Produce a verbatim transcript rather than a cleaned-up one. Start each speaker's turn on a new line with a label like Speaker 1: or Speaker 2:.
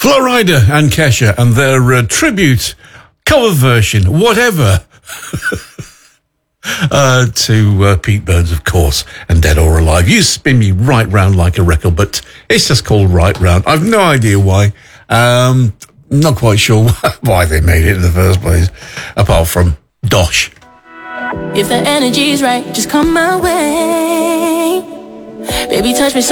Speaker 1: Flo Rida and Kesha and their uh, tribute, cover version, whatever, uh, to uh, Pete Burns, of course, and Dead or Alive. You spin me right round like a record, but it's just called Right Round. I've no idea why. Um, not quite sure why they made it in the first place, apart from Dosh.
Speaker 2: If the energy's right, just come my way. Baby, touch me so